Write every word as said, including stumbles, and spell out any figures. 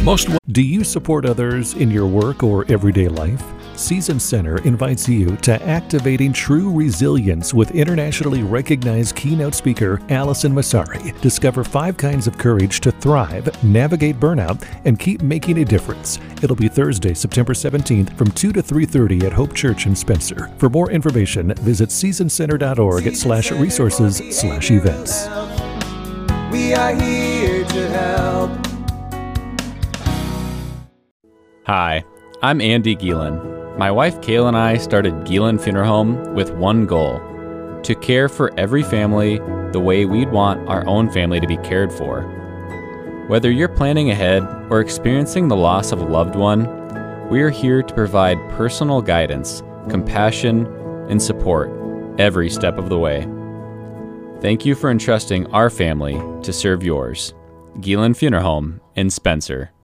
Most. Do you support others in your work or everyday life? Season Center invites you to Activating True Resilience with internationally recognized keynote speaker Allison Masari. Discover five kinds of courage to thrive, navigate burnout, and keep making a difference. It'll be Thursday, September seventeenth from two to three thirty at Hope Church in Spencer. For more information, visit season center dot org slash resources slash events. We are here to help. Hi, I'm Andy Gielen. My wife Kayla and I started Gielen Funeral Home with one goal: to care for every family the way we'd want our own family to be cared for. Whether you're planning ahead or experiencing the loss of a loved one, we are here to provide personal guidance, compassion, and support every step of the way. Thank you for entrusting our family to serve yours. Gielen Funeral Home in Spencer.